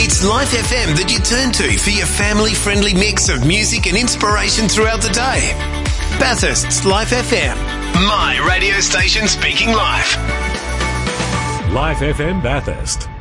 It's Life FM that you turn to for your family-friendly mix of music and inspiration throughout the day. Bathurst's Life FM. My radio station speaking live. Life FM Bathurst.